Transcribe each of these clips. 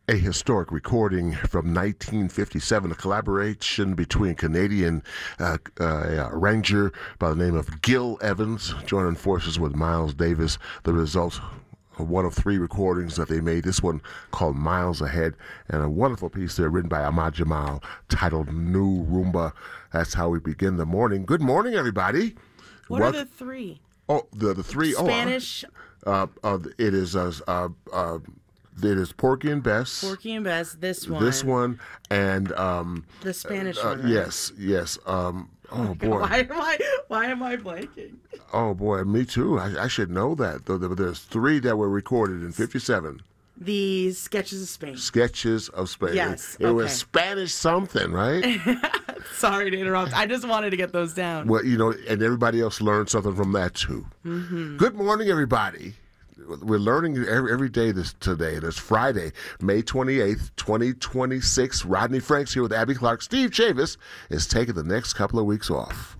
A historic recording from 1957, a collaboration between Canadian arranger by the name of Gil Evans joining forces with Miles Davis. The result, one of three recordings that they made, this one called Miles Ahead, and a wonderful piece there written by Ahmad Jamal titled New Rumba. That's how we begin the morning. Good morning, everybody. What are the three? Oh, the three. Spanish. It is Porky and Bess. Porky and Bess. This one, and the Spanish one. Right? Yes. Oh boy. Why am I blanking? Oh boy, me too. I should know that. There's three that were recorded in '57. The Sketches of Spain. Sketches of Spain. Yes. It was Spanish something, right? Sorry to interrupt. I just wanted to get those down. Well, and everybody else learned something from that too. Mm-hmm. Good morning, everybody. We're learning every day today. It's Friday, May 28th, 2026. Rodney Franks here with Abby Clark. Steve Chavis is taking the next couple of weeks off.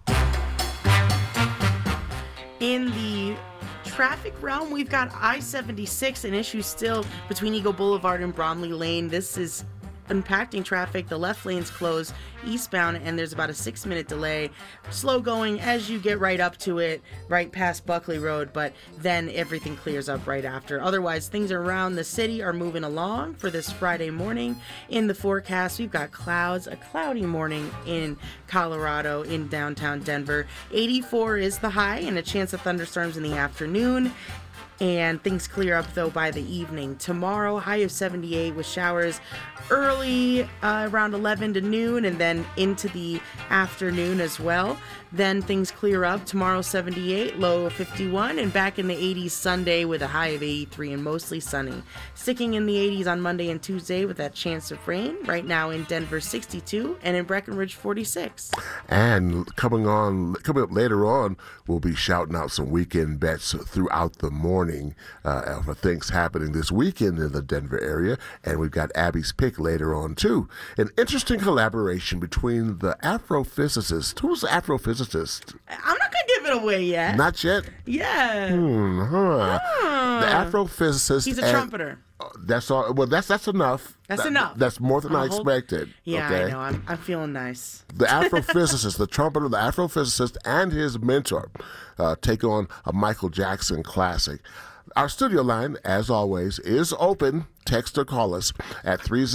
In the traffic realm, we've got I-76, an issue still between Eagle Boulevard and Bromley Lane. This is impacting traffic. The left lane's closed eastbound, and there's about a 6-minute delay. Slow going as you get right up to it, right past Buckley Road, but then everything clears up right after. Otherwise, things around the city are moving along for this Friday morning. In the forecast, we've got clouds, a cloudy morning in Colorado, in downtown Denver. 84 is the high, and a chance of thunderstorms in the afternoon. And things clear up, though, by the evening. Tomorrow, high of 78 with showers early around 11 to noon and then into the afternoon as well. Then things clear up. Tomorrow, 78, low of 51, and back in the 80s Sunday with a high of 83 and mostly sunny. Sticking in the 80s on Monday and Tuesday with that chance of rain. Right now in Denver, 62, and in Breckenridge, 46. And coming up later on, we'll be shouting out some weekend bets throughout the morning for things happening this weekend in the Denver area. And we've got Abby's pick later on, too. An interesting collaboration between the Afrophysicist. Who's the Afrophysicist? I'm not going to give it away yet. Not yet? Yeah. The Afrophysicist. He's a trumpeter. That's all. Well, that's enough. That's enough. That's more than I expected. Yeah, okay? I know. I'm feeling nice. The Afrophysicist, the trumpeter, the Afrophysicist, and his mentor take on a Michael Jackson classic. Our studio line, as always, is open. Text or call us at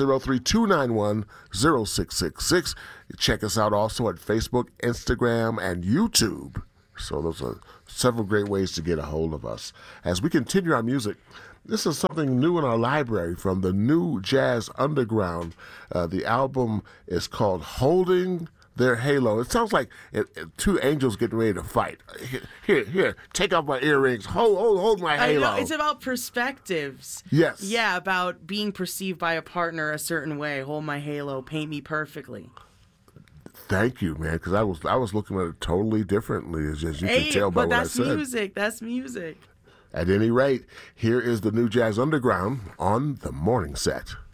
303-291-0666. Check us out also at Facebook, Instagram, and YouTube. So those are several great ways to get a hold of us. As we continue our music, this is something new in our library from the New Jazz Underground. The album is called Holding Their Halo. It sounds like two angels getting ready to fight. Here, take off my earrings. Hold my halo. I know, it's about perspectives. Yes. Yeah, about being perceived by a partner a certain way. Hold my halo, paint me perfectly. Thank you, man, because I was looking at it totally differently, as you can tell by what I said. That's music. At any rate, here is the New Jazz Underground on the Morning Set.